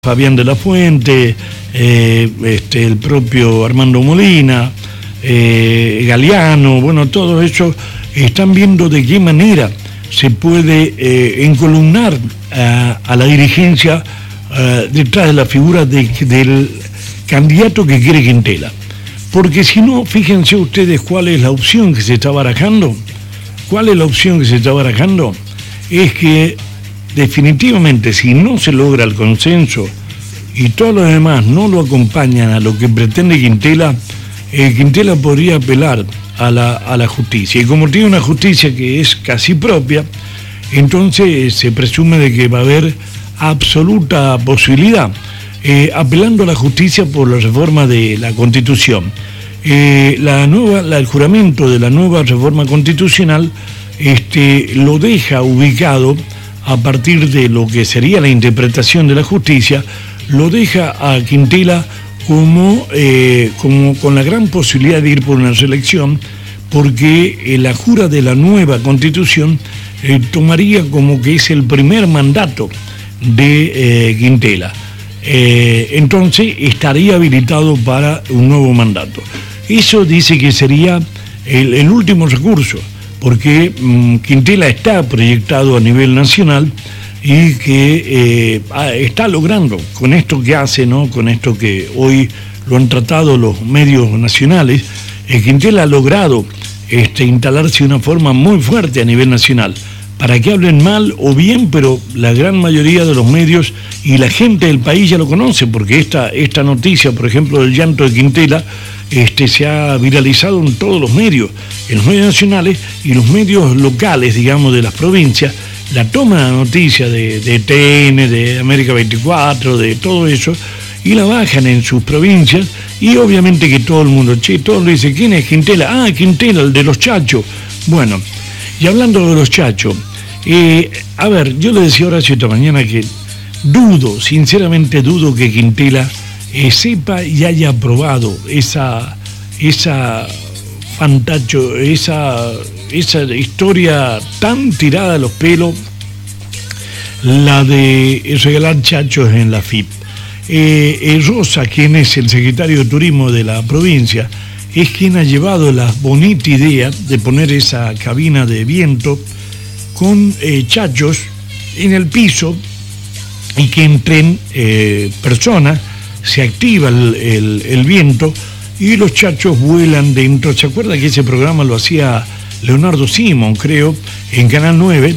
Fabián de la Fuente, el propio Armando Molina, Galeano, bueno, todos ellos están viendo de qué manera se puede encolumnar a la dirigencia detrás de la figura del candidato que quiere Quintela. Porque si no, fíjense ustedes cuál es la opción que se está barajando. ¿Cuál es la opción que se está barajando? Es que definitivamente, si no se logra el consenso y todos los demás no lo acompañan a lo que pretende Quintela, Quintela podría apelar a la justicia. Y como tiene una justicia que es casi propia, entonces se presume de que va a haber absoluta posibilidad, apelando a la justicia por la reforma de la Constitución. El juramento de la nueva reforma constitucional lo deja ubicado a partir de lo que sería la interpretación de la justicia, lo deja a Quintela como con la gran posibilidad de ir por una reelección, porque la jura de la nueva Constitución tomaría como que es el primer mandato de Quintela. Entonces estaría habilitado para un nuevo mandato. Eso dice que sería el último recurso, porque Quintela está proyectado a nivel nacional y que está logrando con esto que hace, ¿no? Con esto que hoy lo han tratado los medios nacionales, Quintela ha logrado instalarse de una forma muy fuerte a nivel nacional, para que hablen mal o bien, pero la gran mayoría de los medios y la gente del país ya lo conoce, porque esta noticia, por ejemplo, del llanto de Quintela, se ha viralizado en todos los medios nacionales y los medios locales, digamos, de las provincias, la toma la noticia de TN, de América 24, de todo eso, y la bajan en sus provincias, y obviamente que todo el mundo, todos le dicen, ¿quién es Quintela? Ah, Quintela, el de los chachos. Bueno, y hablando de los chachos, a ver, yo le decía a Horacio esta mañana que sinceramente dudo que Quintela sepa y haya aprobado esa historia tan tirada a los pelos, la de regalar chachos en la FIP. Rosa, quien es el secretario de Turismo de la provincia, es quien ha llevado la bonita idea de poner esa cabina de viento con chachos en el piso y que entren personas, se activa el viento y los chachos vuelan dentro. ¿Se acuerda que ese programa lo hacía Leonardo Simon, creo, en Canal 9?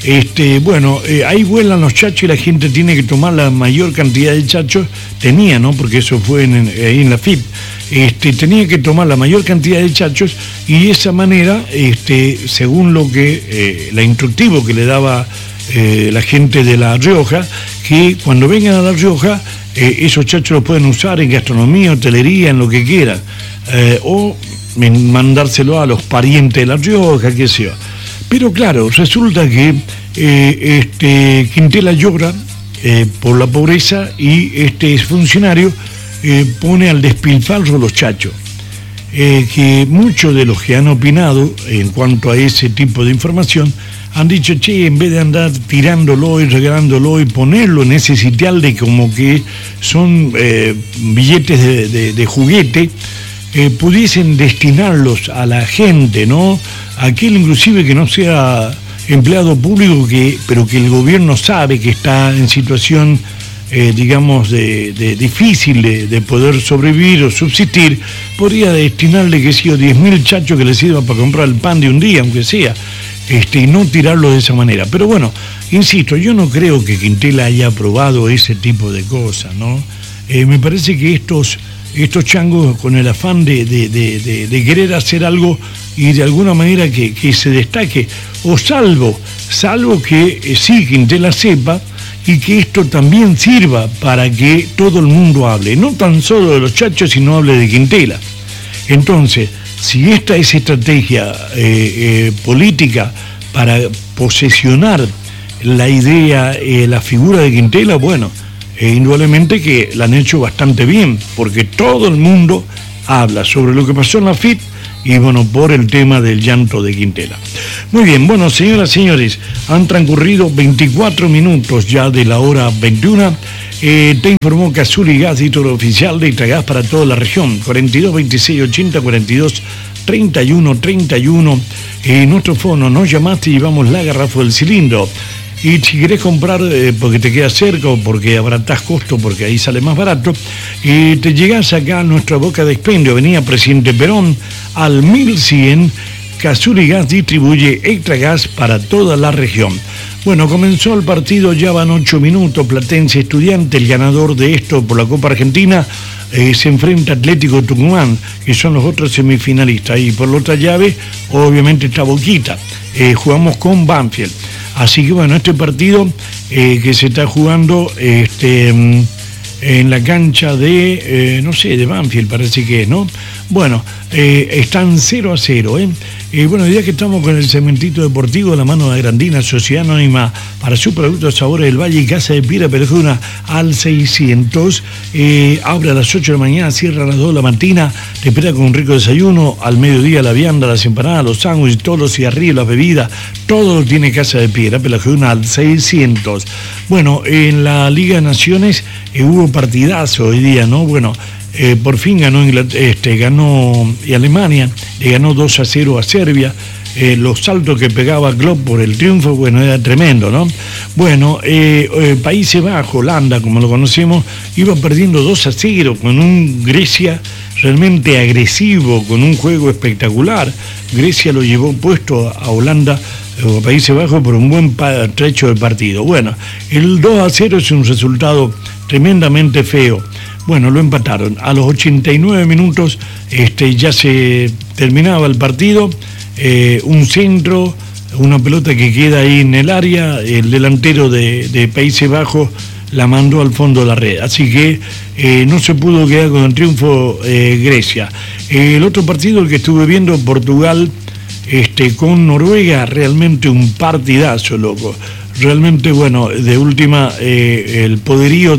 Ahí vuelan los chachos y la gente tiene que tomar la mayor cantidad de chachos, ¿no? Porque eso fue ahí en la FIP. Tenía que tomar la mayor cantidad de chachos y de esa manera, según lo que la instructivo que le daba la gente de La Rioja, que cuando vengan a La Rioja, esos chachos los pueden usar en gastronomía, hotelería, en lo que quieran, o mandárselo a los parientes de La Rioja, qué sé yo. Pero claro, resulta que Quintela llora por la pobreza y este funcionario pone al despilfarro los chachos. Que muchos de los que han opinado en cuanto a ese tipo de información han dicho, en vez de andar tirándolo y regalándolo y ponerlo en ese sitial de como que son billetes de juguete, pudiesen destinarlos a la gente, ¿no? Aquel inclusive que no sea empleado público, pero que el gobierno sabe que está en situación, digamos, de difícil de poder sobrevivir o subsistir, podría destinarle, 10.000 chachos que les sirva para comprar el pan de un día, aunque sea, y no tirarlo de esa manera. Pero bueno, insisto, yo no creo que Quintela haya aprobado ese tipo de cosas, ¿no? Me parece que estos changos, con el afán de querer hacer algo y de alguna manera que se destaque, o salvo que sí Quintela sepa y que esto también sirva para que todo el mundo hable, no tan solo de los chachos, sino hable de Quintela. Entonces, si esta es estrategia política para posesionar la idea, la figura de Quintela, bueno, indudablemente que la han hecho bastante bien, porque todo el mundo habla sobre lo que pasó en la FIP y bueno, por el tema del llanto de Quintela. Muy bien, bueno, señoras y señores, han transcurrido 24 minutos ya de la hora 21. Te informó Cazuri Gas, editor oficial de Itragas para toda la región. 42 26 80 42 31 31. Nuestro fono, nos llamaste y llevamos la garrafa del cilindro. Y si querés comprar porque te queda cerca o porque abaratás costo, porque ahí sale más barato, te llegás acá a nuestra boca de expendio, Avenida Presidente Perón, al 1100. Cazuri Gas distribuye Extragas para toda la región. Bueno, comenzó el partido, ya van 8 minutos, Platense Estudiante, el ganador de esto por la Copa Argentina, se enfrenta a Atlético Tucumán, que son los otros semifinalistas, y por la otra llave, obviamente está Boquita, jugamos con Banfield. Así que bueno, este partido que se está jugando en la cancha de, no sé, de Banfield parece que es, ¿no? Bueno, están 0-0, bueno, ya que estamos con el cementito deportivo, la mano de Grandina, Sociedad Anónima para su producto Sabores del Valle y Casa de Piedra Perjuna al 600, abre a las 8 de la mañana, cierra a las 2 de la mañana, te espera con un rico desayuno, al mediodía la vianda, las empanadas, los sándwiches, todos los cigarrillos, las bebidas, todo lo tiene Casa de Piedra Perjuna al 600. Bueno, en la Liga de Naciones hubo partidazo hoy día, ¿no? Bueno, por fin ganó ganó Alemania, le ganó 2-0 a Serbia. Los saltos que pegaba Klopp por el triunfo, bueno, era tremendo, ¿no? Bueno, Países Bajos, Holanda, como lo conocemos, iba perdiendo 2-0 con un Grecia realmente agresivo, con un juego espectacular. Grecia lo llevó puesto a Holanda o Países Bajos por un buen trecho del partido. Bueno, el 2-0 es un resultado tremendamente feo. Bueno, lo empataron. A los 89 minutos ya se terminaba el partido. Un centro, una pelota que queda ahí en el área. El delantero de Países Bajos la mandó al fondo de la red. Así que no se pudo quedar con el triunfo Grecia. El otro partido, el que estuve viendo, Portugal con Noruega, realmente un partidazo, loco. Realmente, bueno, de última, el poderío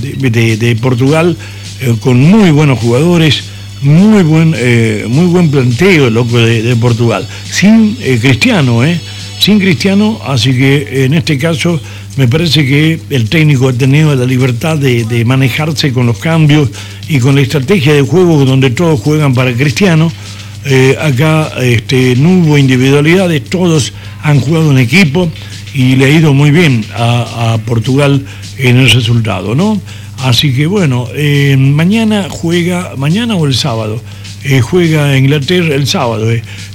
de Portugal, con muy buenos jugadores, muy buen planteo, loco, de Portugal. Sin Cristiano, sin Cristiano, así que en este caso me parece que el técnico ha tenido la libertad de manejarse con los cambios y con la estrategia de juego donde todos juegan para Cristiano. Acá no hubo individualidades, todos han jugado en equipo y le ha ido muy bien a Portugal en el resultado, ¿no? Así que bueno, mañana o el sábado, juega Inglaterra el sábado,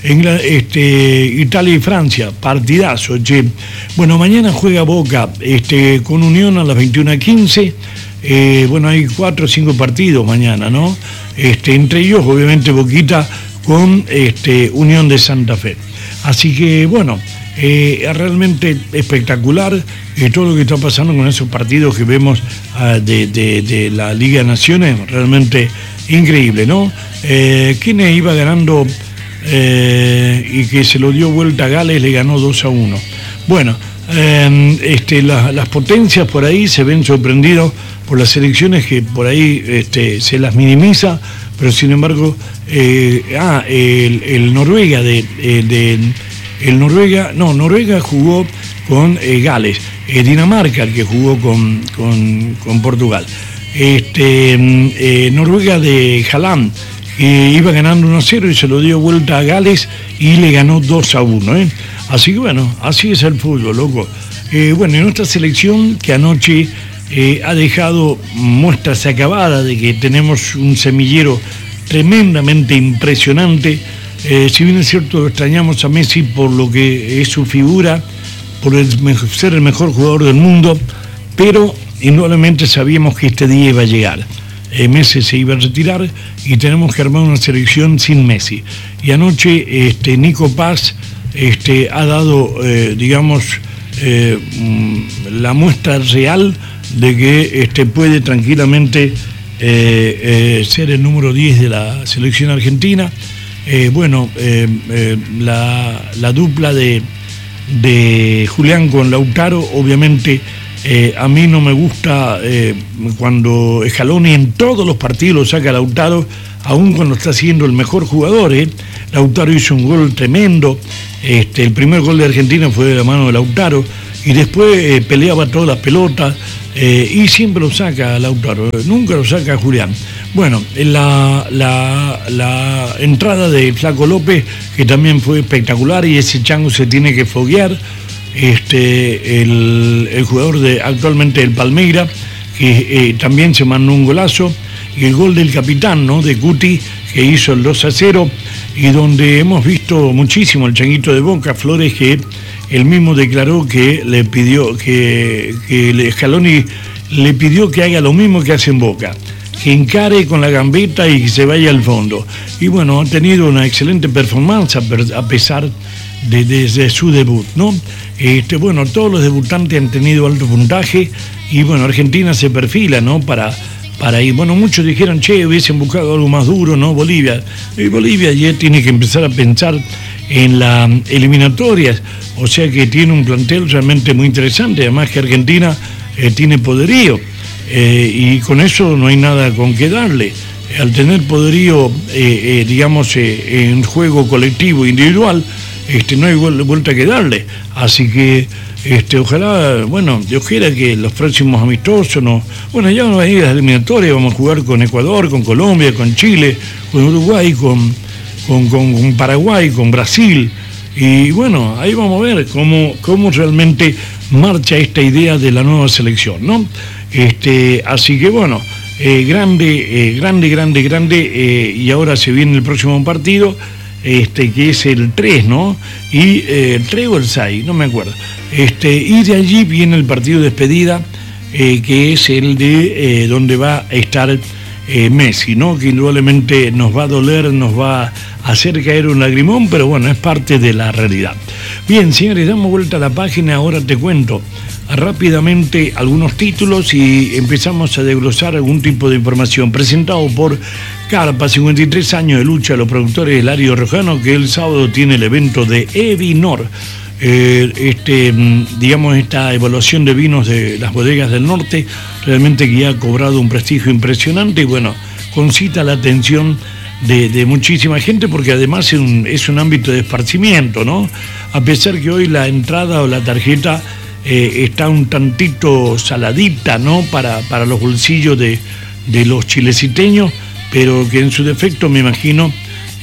Italia y Francia, partidazo, che. Bueno, mañana juega Boca con Unión a las 21:15. Bueno, hay 4 o 5 partidos mañana, ¿no? Entre ellos, obviamente, Boquita con Unión de Santa Fe. Así que bueno, es realmente espectacular todo lo que está pasando con esos partidos que vemos de la Liga de Naciones, realmente increíble, ¿no? Quienes iba ganando y que se lo dio vuelta a Gales, le ganó 2-1. Bueno, las potencias por ahí se ven sorprendidos por las selecciones que por ahí se las minimiza, pero sin embargo, el Noruega Noruega jugó con Gales, Dinamarca el que jugó con Portugal, Noruega de Haaland, iba ganando 1-0 y se lo dio vuelta a Gales y le ganó 2-1, Así que bueno, así es el fútbol, loco. Bueno, en nuestra selección que anoche ha dejado muestras acabadas de que tenemos un semillero tremendamente impresionante. Si bien es cierto, extrañamos a Messi por lo que es su figura, por ser el mejor jugador del mundo, pero indudablemente sabíamos que este día iba a llegar. Messi se iba a retirar y tenemos que armar una selección sin Messi. Y anoche Nico Paz ha dado, la muestra real de que puede tranquilamente ser el número 10 de la selección argentina. La dupla de Julián con Lautaro, obviamente a mí no me gusta cuando Scaloni en todos los partidos lo saca a Lautaro, aún cuando está siendo el mejor jugador. Lautaro hizo un gol tremendo, el primer gol de Argentina fue de la mano de Lautaro, y después peleaba todas las pelotas, y siempre lo saca Lautaro, nunca lo saca Julián. Bueno, la entrada de Flaco López, que también fue espectacular, y ese chango se tiene que foguear. El jugador actualmente del Palmeira, que también se mandó un golazo, y el gol del capitán, ¿no?, de Cuti, que hizo el 2-0, y donde hemos visto muchísimo el changuito de Boca, Flores, que él mismo declaró que le pidió que Scaloni le pidió que haga lo mismo que hace en Boca, que encare con la gambeta y que se vaya al fondo. Y bueno, ha tenido una excelente performance a pesar de su debut, ¿no? Bueno, todos los debutantes han tenido alto puntaje, y bueno, Argentina se perfila, ¿no?, para ir. Bueno, muchos dijeron, hubiesen buscado algo más duro, ¿no? Bolivia. Y Bolivia ya tiene que empezar a pensar en las eliminatorias, o sea que tiene un plantel realmente muy interesante, además que Argentina tiene poderío, y con eso no hay nada con qué darle. Al tener poderío, digamos, en juego colectivo, individual, no hay vuelta que darle. Así que ojalá, bueno, Dios quiera que los próximos amistosos, bueno, ya van a venir las eliminatorias, vamos a jugar con Ecuador, con Colombia, con Chile, con Uruguay, con Paraguay, con Brasil, y bueno, ahí vamos a ver cómo realmente marcha esta idea de la nueva selección, ¿no? Así que bueno, grande, y ahora se viene el próximo partido, que es el 3, ¿no? Y el 3 o el 6, no me acuerdo. Y de allí viene el partido de despedida, que es el de donde va a estar Messi, ¿no? Que indudablemente nos va a doler, nos va a hacer caer un lagrimón, pero bueno, es parte de la realidad. Bien, señores, damos vuelta a la página, ahora te cuento rápidamente algunos títulos y empezamos a desglosar algún tipo de información. Presentado por Carpa, 53 años de lucha de los productores del Hilario Rojano, que el sábado tiene el evento de Evinor. Digamos, esta evaluación de vinos de las bodegas del norte, realmente que ya ha cobrado un prestigio impresionante, y bueno, concita la atención de muchísima gente, porque además es un ámbito de esparcimiento, ¿no? A pesar que hoy la entrada o la tarjeta está un tantito saladita, ¿no?, para los bolsillos de los chileciteños, pero que en su defecto me imagino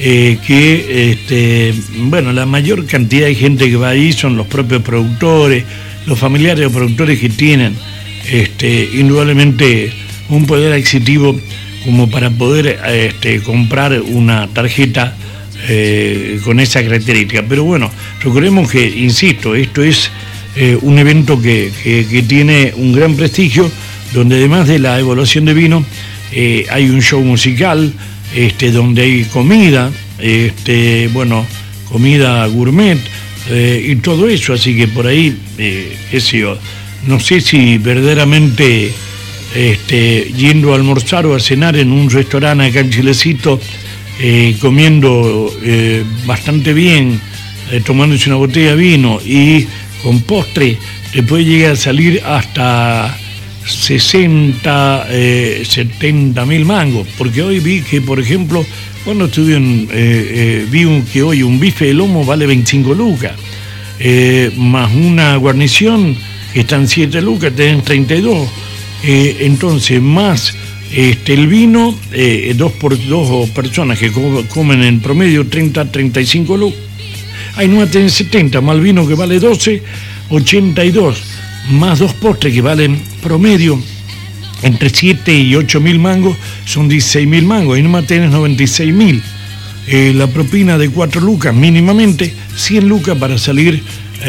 que bueno, la mayor cantidad de gente que va ahí son los propios productores, los familiares de productores que tienen indudablemente un poder adquisitivo como para poder comprar una tarjeta con esa característica. Pero bueno, recordemos que, insisto, esto es un evento que tiene un gran prestigio, donde además de la evaluación de vino, hay un show musical, donde hay comida, bueno, comida gourmet, y todo eso, así que por ahí, qué sé yo, no sé si verdaderamente yendo a almorzar o a cenar en un restaurante acá en Chilecito, comiendo bastante bien, tomándose una botella de vino y con postre, te puede llegar a salir hasta 60, 70 mil mangos, porque hoy vi que, por ejemplo, cuando estuve vi que hoy un bife de lomo vale 25 lucas, más una guarnición que está en 7 lucas, tenés 32, entonces más el vino, dos personas que comen en promedio 30, 35 lucas, hay no tenés 70, más el vino que vale 12, 82, más dos postres que valen promedio entre 7 y 8 mil mangos, son 16 mil mangos, y nomás tenés 96 mil. La propina de 4 lucas mínimamente, 100 lucas para salir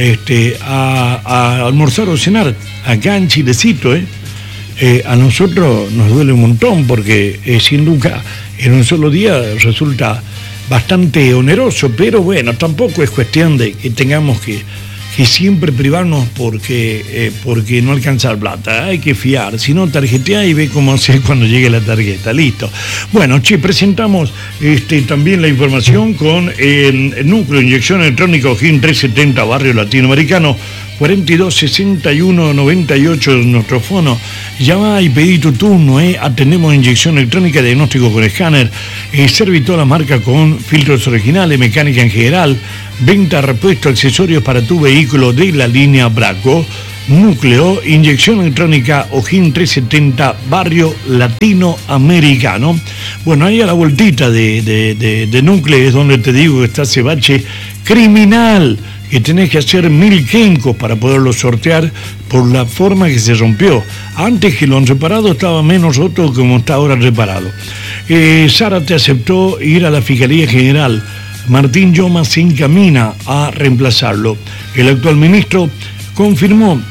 a almorzar o cenar acá en Chilecito. A nosotros nos duele un montón, porque 100 lucas en un solo día resulta bastante oneroso, pero bueno, tampoco es cuestión de que tengamos que siempre privarnos porque no alcanza plata, hay que fiar, si no tarjetea y ve cómo hacer cuando llegue la tarjeta, listo. Bueno, presentamos también la información con el núcleo de inyección electrónica Ojin 370, barrio latinoamericano, 42 61 98 nuestro fono. Llama y pedí tu turno, atendemos inyección electrónica, diagnóstico con escáner, servicio la marca con filtros originales, mecánica en general, venta, repuesto, accesorios para tu vehículo de la línea Braco. Núcleo, inyección electrónica Ojín 370, barrio latinoamericano. Bueno, ahí a la vueltita de Núcleo es donde te digo que está ese bache criminal, que tenés que hacer 1000 quencos para poderlo sortear por la forma que se rompió. Antes que lo han reparado estaba menos roto como está ahora reparado. Sara te aceptó ir a la Fiscalía General. Martín Yoma se encamina a reemplazarlo. El actual ministro confirmó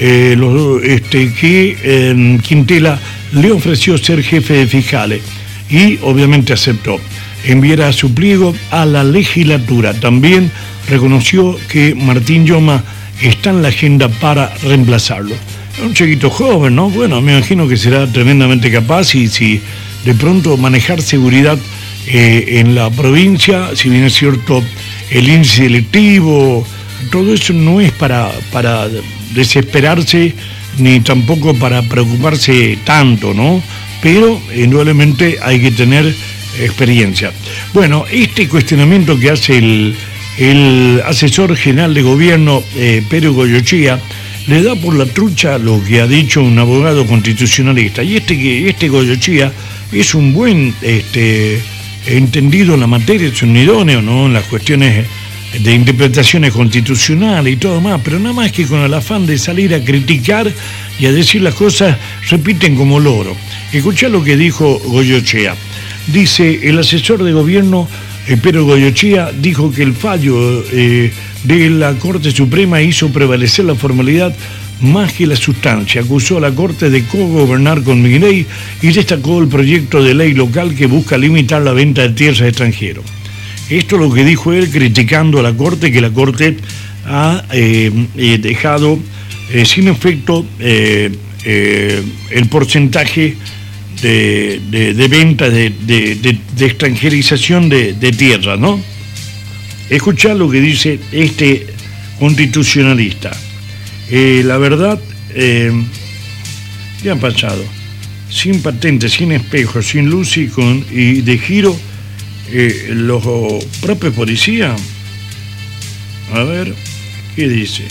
que Quintela le ofreció ser jefe de fiscales y obviamente aceptó. Enviará su pliego a la legislatura. También reconoció que Martín Yoma está en la agenda para reemplazarlo. Es un chiquito joven, ¿no? Bueno, me imagino que será tremendamente capaz y si de pronto manejar seguridad en la provincia, si bien es cierto el índice delictivo, todo eso no es para desesperarse ni tampoco para preocuparse tanto, ¿no? Pero indudablemente hay que tener experiencia. Bueno, este cuestionamiento que hace el asesor general de gobierno, Pedro Goycochea, le da por la trucha lo que ha dicho un abogado constitucionalista. Y este Goycochea es un buen entendido en la materia, es un idóneo, ¿no? En las cuestiones de interpretaciones constitucionales y todo más, pero nada más que con el afán de salir a criticar y a decir las cosas, repiten como loro. Escuchá lo que dijo Goycochea. Dice, el asesor de gobierno, Pedro Goycochea, dijo que el fallo de la Corte Suprema hizo prevalecer la formalidad más que la sustancia. Acusó a la Corte de cogobernar con Milei y destacó el proyecto de ley local que busca limitar la venta de tierras a extranjeros. Esto es lo que dijo él, criticando a la Corte, que la Corte ha dejado sin efecto el porcentaje de venta, de extranjerización de tierra, ¿no? Escuchá lo que dice este constitucionalista. La verdad, ya han pasado, sin patente, sin espejo, sin luz y de giro, los propios policías, a ver, ¿qué dice?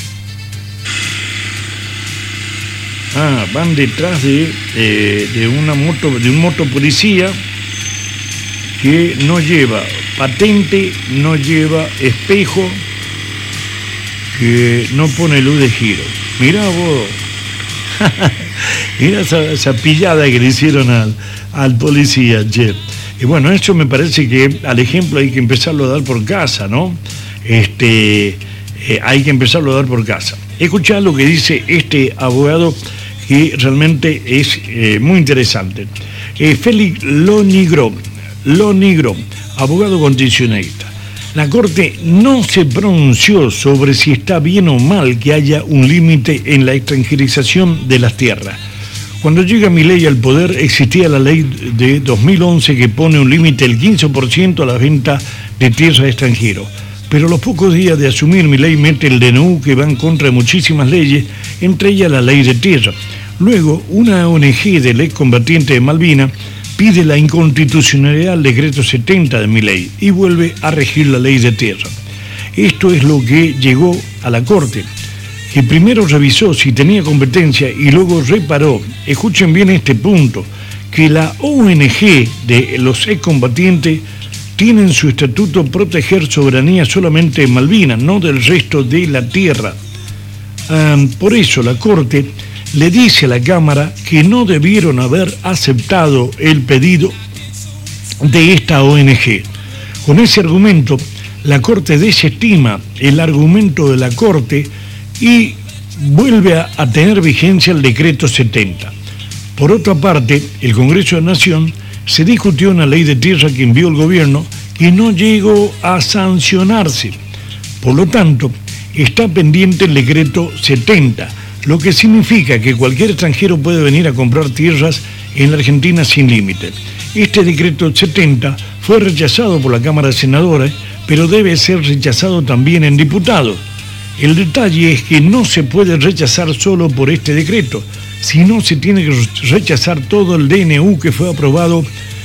Van detrás de una moto, de un motopolicía que no lleva patente, no lleva espejo, que no pone luz de giro. Mirá vos, mirá esa pillada que le hicieron al policía, che. Y bueno, eso me parece que al ejemplo hay que empezarlo a dar por casa, ¿no? Hay que empezarlo a dar por casa. Escuchá lo que dice este abogado, que realmente es muy interesante. Félix Lonigro, abogado constitucionalista. La Corte no se pronunció sobre si está bien o mal que haya un límite en la extranjerización de las tierras. Cuando llega Milei al poder, existía la ley de 2011 que pone un límite del 15% a la venta de tierras a extranjeros. Pero a los pocos días de asumir, Milei mete el DNU que va en contra de muchísimas leyes, entre ellas la ley de tierra. Luego, una ONG del excombatiente de Malvinas pide la inconstitucionalidad del decreto 70 de Milei y vuelve a regir la ley de tierra. Esto es lo que llegó a la Corte, que primero revisó si tenía competencia y luego reparó, escuchen bien este punto, que la ONG de los excombatientes tiene en su estatuto proteger soberanía solamente de Malvinas, no del resto de la tierra. Por eso la Corte le dice a la Cámara que no debieron haber aceptado el pedido de esta ONG. Con ese argumento, la Corte desestima el argumento de la Corte y vuelve a tener vigencia el decreto 70. Por otra parte, el Congreso de la Nación se discutió una ley de tierra que envió el gobierno que no llegó a sancionarse. Por lo tanto, está pendiente el decreto 70, lo que significa que cualquier extranjero puede venir a comprar tierras en la Argentina sin límite. Este decreto 70 fue rechazado por la Cámara de Senadores, pero debe ser rechazado también en diputados. El detalle es que no se puede rechazar solo por este decreto, sino se tiene que rechazar todo el DNU que fue aprobado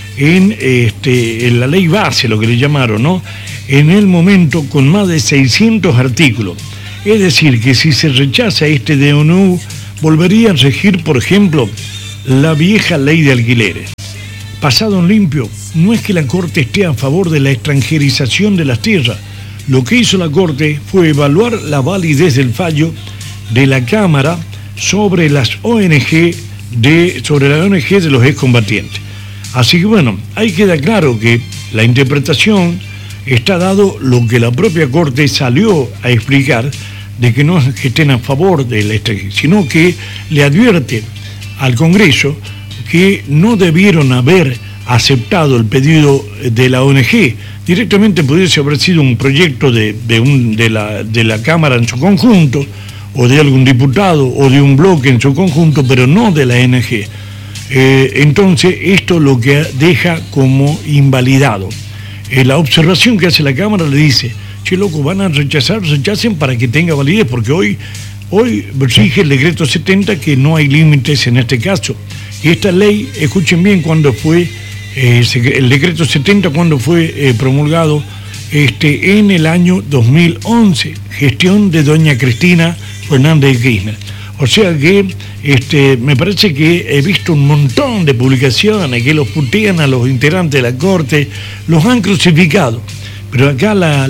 en la ley base, lo que le llamaron, ¿no? En el momento, con más de 600 artículos. Es decir, que si se rechaza este DNU, volvería a regir, por ejemplo, la vieja ley de alquileres. Pasado en limpio, no es que la Corte esté a favor de la extranjerización de las tierras. Lo que hizo la Corte fue evaluar la validez del fallo de la Cámara sobre las ONG sobre la ONG de los excombatientes. Así que bueno, ahí queda claro que la interpretación está dado lo que la propia Corte salió a explicar, de que no es que estén a favor de la extranjerización, sino que le advierte al Congreso que no debieron haber aceptado el pedido de la ONG. Directamente pudiese haber sido un proyecto de la Cámara en su conjunto, o de algún diputado, o de un bloque en su conjunto, pero no de la ONG. Entonces, esto lo que deja como invalidado. La observación que hace la Cámara le dice, che, loco, van a rechacen para que tenga validez, porque hoy rige el decreto 70 que no hay límites en este caso. Y esta ley, escuchen bien, cuando fue el decreto 70, cuando fue promulgado en el año 2011, gestión de doña Cristina Fernández de Kirchner. O sea que me parece que he visto un montón de publicaciones que los putean a los integrantes de la Corte, los han crucificado. Pero acá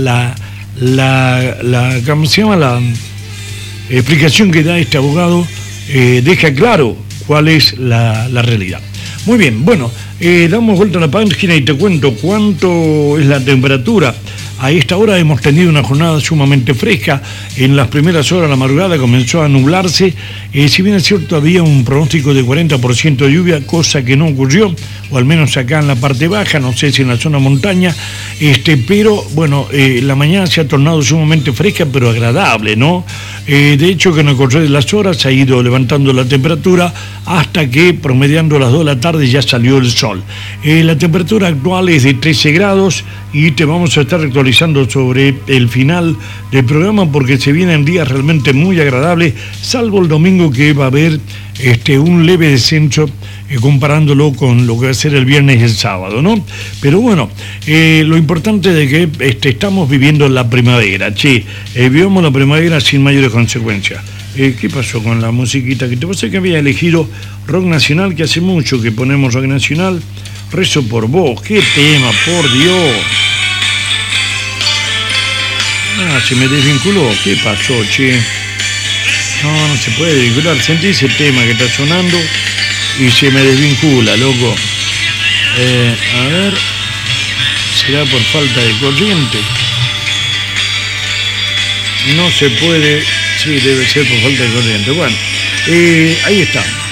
¿cómo se llama? La explicación que da este abogado deja claro cuál es la realidad. Muy bien, bueno, damos vuelta a la página y te cuento cuánto es la temperatura. A esta hora hemos tenido una jornada sumamente fresca. En las primeras horas de la madrugada comenzó a nublarse. Si bien es cierto, había un pronóstico de 40% de lluvia, cosa que no ocurrió, o al menos acá en la parte baja, no sé si en la zona montaña, pero bueno, la mañana se ha tornado sumamente fresca, pero agradable, ¿no? De hecho, con el correr de las horas se ha ido levantando la temperatura hasta que, promediando las 2 de la tarde, ya salió el sol. La temperatura actual es de 13 grados y te vamos a estar actualizando sobre el final del programa porque se vienen días realmente muy agradables, salvo el domingo que va a haber un leve descenso comparándolo con lo que va a ser el viernes y el sábado, ¿no? Pero bueno, lo importante de que estamos viviendo la primavera, vivimos la primavera sin mayores consecuencias. ¿Qué pasó con la musiquita? Que te pasa que había elegido rock nacional, que hace mucho que ponemos rock nacional. Rezo por vos, qué tema, por Dios. Se me desvinculó, ¿qué pasó, che? No se puede desvincular. Sentí ese tema que está sonando y se me desvincula, loco. A ver, ¿será por falta de corriente? No se puede, sí, debe ser por falta de corriente. Bueno, ahí está.